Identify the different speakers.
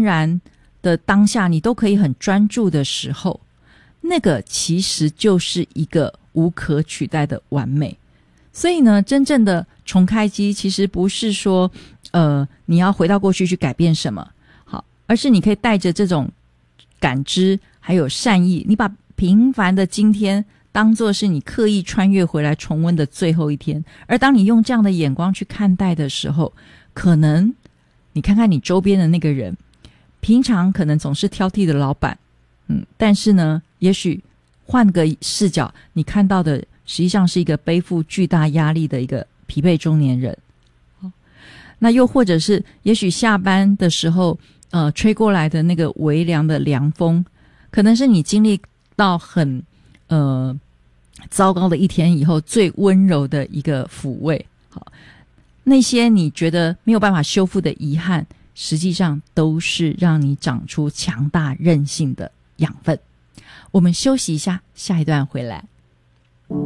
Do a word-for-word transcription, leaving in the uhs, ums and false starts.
Speaker 1: 然的当下你都可以很专注的时候，那个其实就是一个无可取代的完美。所以呢，真正的重开机其实不是说呃你要回到过去去改变什么，好，而是你可以带着这种感知还有善意，你把平凡的今天当作是你刻意穿越回来重温的最后一天。而当你用这样的眼光去看待的时候，可能你看看你周边的那个人，平常可能总是挑剔的老板，嗯，但是呢，也许换个视角，你看到的实际上是一个背负巨大压力的一个疲惫中年人。那又或者是也许下班的时候呃，吹过来的那个微凉的凉风，可能是你经历到很呃糟糕的一天以后最温柔的一个抚慰。好，那些你觉得没有办法修复的遗憾，实际上都是让你长出强大韧性的养分。我们休息一下，下一段回来。